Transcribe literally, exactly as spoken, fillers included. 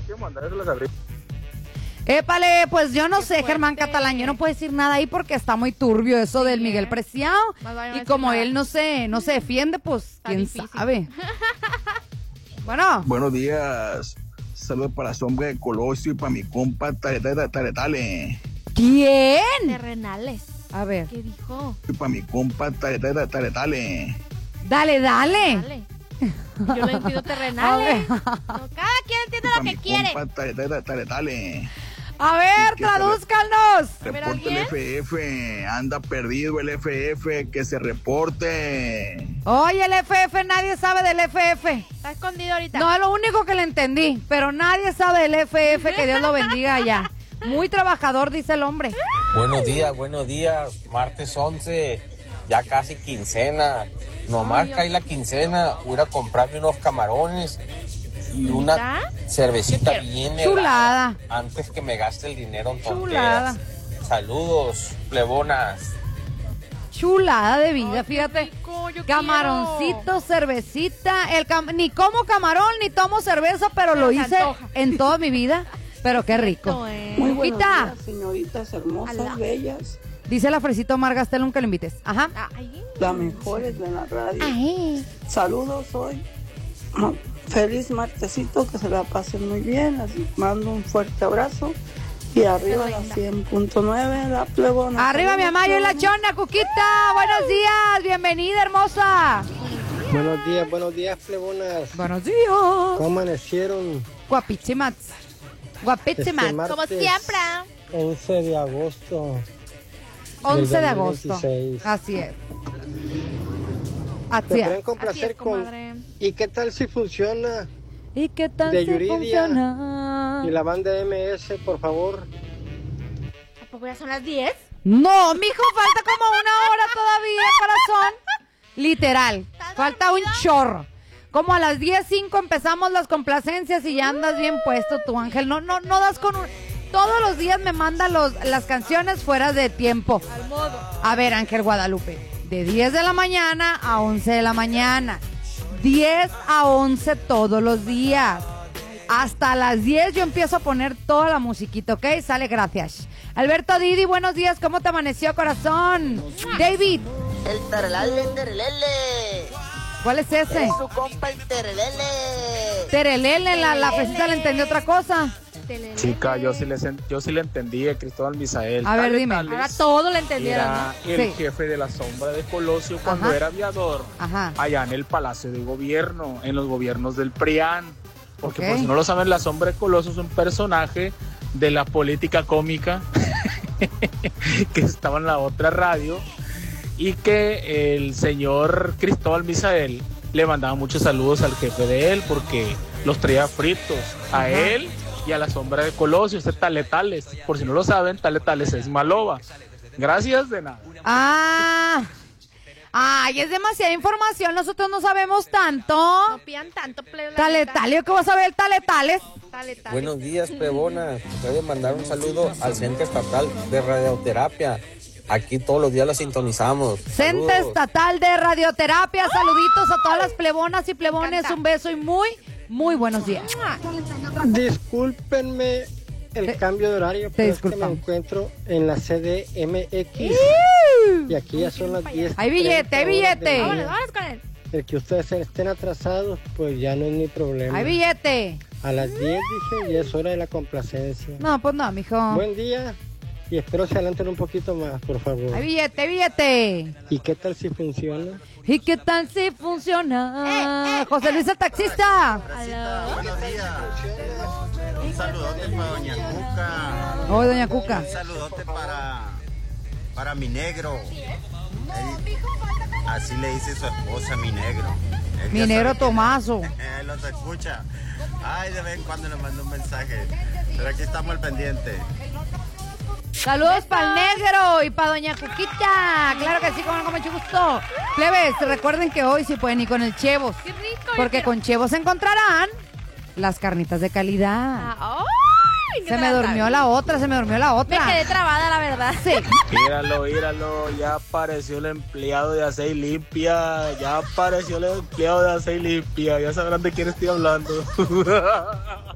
hay que mandárselas arriba. Épale, pues yo no Qué sé, fuerte. Germán Catalán, yo no puedo decir nada ahí porque está muy turbio eso Sí, del Miguel ¿eh? Preciado. Más vale no Y decir como nada. él no se, no se defiende, pues Está quién difícil. sabe. Bueno, Buenos días. Saludos para Sombra de Colosio y para mi compa Taretale. Taretale. ¿quién? Terrenales. A ver, ¿Qué dijo? Y para mi compa Taretale. Taretale. dale, dale. Dale. Yo lo entiendo terrenales. No, cada quien entiende lo que quiere. Compa Taretale. Taretale. A ver, ¿Qué tal? tradúzcanos. ¿Pero Reporte el bien? F F. Anda perdido el F F. Que se reporte. Oye, el F F, nadie sabe del F F. Está escondido ahorita. No, es lo único que le entendí, pero nadie sabe del F F, que Dios lo bendiga allá. Muy trabajador, dice el hombre. Buenos días, buenos días. Martes once, ya casi quincena. Nomás cae la quincena. Voy a ir a comprarme unos camarones y una ¿Está? cervecita bien helada Chulada. antes que me gaste el dinero en Chulada. tonteras. Saludos, plebonas. Chulada de vida, Ay, qué fíjate. rico, yo Camaroncito, quiero. cervecita. El cam- ni como camarón, ni tomo cerveza, pero Pero lo se hice antoja. en toda mi vida. Pero qué rico. Esto, ¿eh? Muy buenos Cuquita. días, señoritas hermosas, Alá. bellas, Dice la Fresito Omar Gastelum que lo invites. Ajá. Ay, las mejores de la radio. Ay. Saludos hoy. Ah, Feliz martesito, que se la pasen muy bien. Así mando un fuerte abrazo. Y arriba la cien punto nueve, la plebona. Arriba mi Saludos, amayo y la plebona. chona, Cuquita. Buenos días, bienvenida, hermosa. Buenos días, buenos días, plebonas. Buenos días. ¿Cómo amanecieron? Guapísimas. Guapísimas. Este martes como siempre. once de agosto. once de del agosto. dos mil dieciséis. Así es. ¿Me Así pueden es. complacer Así es, con... comadre. ¿Y qué tal si funciona? ¿Y qué tal de si Yuridia funciona? Y la banda M S, por favor. ¿A poco ya son las diez? No, mijo, falta como una hora todavía, corazón. Literal, falta un chorro. Como a las diez cinco empezamos las complacencias y ya andas bien puesto tú, Ángel. No, no, no das con un... Todos los días me manda los, las canciones fuera de tiempo. Al modo. A ver, Ángel Guadalupe, de diez de la mañana a once de la mañana. diez a once todos los días. Hasta las diez yo empiezo a poner toda la musiquita, ¿ok? Sale, gracias. Alberto Didi, buenos días, ¿cómo te amaneció, corazón? David, El terelale, terelele. ¿cuál es ese? Es su compa el terelele. Terelele, la, la fresita le entendió otra cosa. Telele. Chica, yo sí, les, en- yo sí le entendí a Cristóbal Misael. A ver, dime. Taletales Ahora todo lo entendieron, Era ¿no? el Sí. jefe de la sombra de Colosio cuando Ajá. era aviador. Ajá. Allá en el Palacio de Gobierno, en los gobiernos del PRIAN. Porque Ok. por si no lo saben, la sombra de Colosio es un personaje de la política cómica que estaba en la otra radio y que el señor Cristóbal Misael le mandaba muchos saludos al jefe de él porque los traía fritos a él y a la sombra de Colosio, este Taletales. Por si no lo saben, Taletales es Maloba. Gracias, de nada. Ah. Ay, es demasiada información, nosotros no sabemos tanto. No pidan tanto, plebe. Taletales, ¿qué vas a ver el Taletales? Taletales. Buenos días, plebonas. Pueden mandar un saludo al Centro Estatal de Radioterapia. Aquí todos los días la sintonizamos. Centro Saludos. Estatal de Radioterapia, saluditos a todas las plebonas y plebones, Canta. un beso y muy, muy buenos días. Discúlpenme el Te- cambio de horario, te pero es que me disculpamos. encuentro en la C D M X. Y aquí ya son las diez. Hay billete, hay billete. Vámonos, vámonos con él. El que ustedes estén atrasados, pues ya no es mi problema. Hay billete. A las diez dije, y es hora de la complacencia. No, pues no, mijo. Buen día y espero se adelanten un poquito más, por favor. Hay billete, hay billete. ¿Y qué tal si funciona? ¿Y qué tal si funciona? José Luis el taxista. Aló. Buenos días. Un saludote para Doña Cuca. Hoy, doña Cuca. Un saludote para, para mi negro. Él- así le dice su esposa, mi negro. Él Mi ya negro sabe quién Tomaso. es. Él los escucha. Ay, de vez en cuando le mando un mensaje. Pero aquí estamos al pendiente. Saludos para el negro y para doña Cuquita. Claro que sí, con con mucho gusto. Plebes, recuerden que hoy sí pueden ir con el Chevos. Qué rico. Porque con Chevos encontrarán las carnitas de calidad. Ah, ¡ay! Se me durmió la otra, se me durmió la Me otra. quedé trabada, la verdad. Sí. Míralo, míralo, ya apareció el empleado de Hacer Limpia, ya apareció el empleado de Hacer Limpia, ya sabrán de quién estoy hablando.